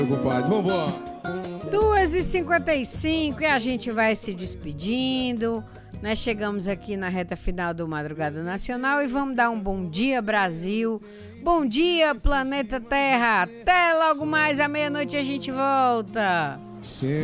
Compadre, vambora. 2h55 e a gente vai se despedindo. Nós chegamos aqui na reta final do Madrugada Nacional e vamos dar um bom dia, Brasil. Bom dia, planeta Terra. Até logo mais à meia-noite a gente volta. Sim.